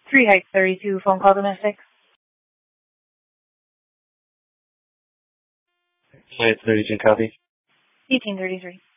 3 Heights 32, phone call domestic. Heights 32, copy. 1833.